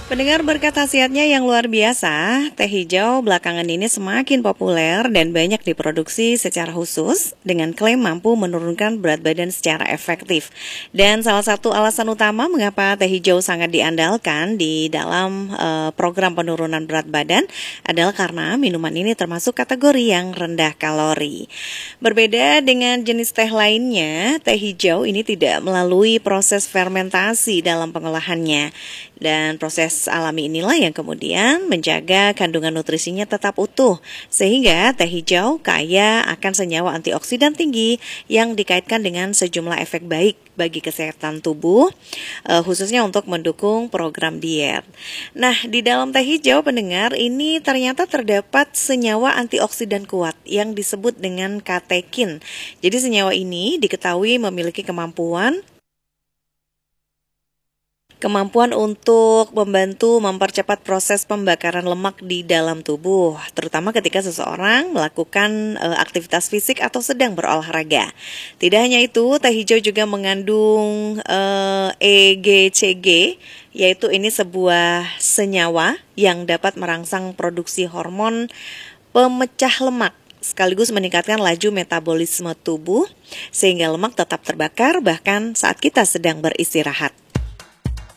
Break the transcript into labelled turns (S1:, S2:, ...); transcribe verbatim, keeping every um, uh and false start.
S1: Pendengar, berkat khasiatnya yang luar biasa, teh hijau belakangan ini semakin populer dan banyak diproduksi secara khusus dengan klaim mampu menurunkan berat badan secara efektif. Dan salah satu alasan utama mengapa teh hijau sangat diandalkan di dalam uh, program penurunan berat badan adalah karena minuman ini termasuk kategori yang rendah kalori. Berbeda dengan jenis teh lainnya, teh hijau ini tidak melalui proses fermentasi dalam pengolahannya. Dan proses alami inilah yang kemudian menjaga kandungan nutrisinya tetap utuh, sehingga teh hijau kaya akan senyawa antioksidan tinggi yang dikaitkan dengan sejumlah efek baik bagi kesehatan tubuh, khususnya untuk mendukung program diet. Nah, di dalam teh hijau, pendengar, ini ternyata terdapat senyawa antioksidan kuat yang disebut dengan katekin. Jadi senyawa ini diketahui memiliki kemampuan Kemampuan untuk membantu mempercepat proses pembakaran lemak di dalam tubuh, terutama ketika seseorang melakukan e, aktivitas fisik atau sedang berolahraga. Tidak hanya itu, teh hijau juga mengandung e, E G C G, yaitu ini sebuah senyawa yang dapat merangsang produksi hormon pemecah lemak, sekaligus meningkatkan laju metabolisme tubuh, sehingga lemak tetap terbakar bahkan saat kita sedang beristirahat.